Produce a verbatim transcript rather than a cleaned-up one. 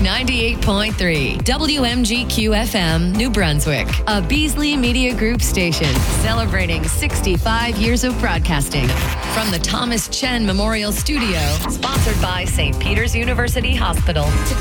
ninety-eight point three W M G Q F M, New Brunswick, a Beasley Media Group station celebrating sixty-five years of broadcasting. From the Thomas Chen Memorial Studio, sponsored by Saint Peter's University Hospital.